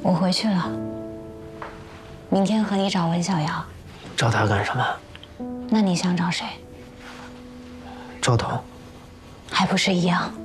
我回去了，明天和你找文小瑶。 找他干什么？ 那你想找谁？ 赵彤。 还不是一样？